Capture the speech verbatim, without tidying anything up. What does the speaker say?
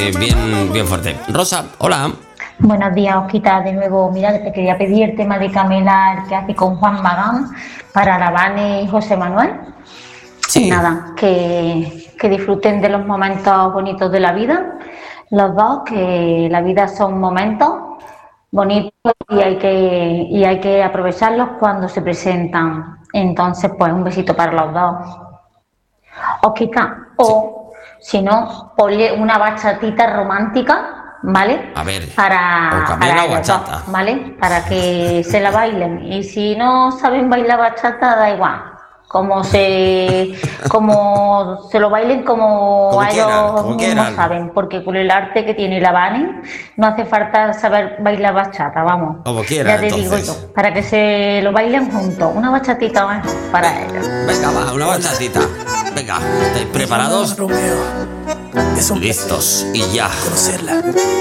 bien, bien fuerte. Rosa, hola. Buenos días, Osquita, de nuevo. Mira, te quería pedir el tema de Camela, el que hace con Juan Magán, para la Vane y José Manuel. Sí. Y nada, que, que disfruten de los momentos bonitos de la vida, los dos, que la vida son momentos bonitos y hay que, y hay que aprovecharlos cuando se presentan. Entonces, pues un besito para los dos. Osquita, o si no, ponle una bachatita romántica, ¿vale? A ver, Para, o Camela para o ellos dos, bachata. ¿vale? Para que se la bailen. Y si no saben bailar bachata, da igual. Como se, como se lo bailen como, Como a quieran, ellos como mismos quieran. saben, porque con el arte que tiene la Vane no hace falta saber bailar bachata, vamos. Como quieran, Ya te digo entonces. yo, para que se lo bailen juntos, una bachatita más para ellos. Venga, va, una bachatita. Venga, ¿estáis preparados? Romeo, es un Listos y ya. placer conocerla.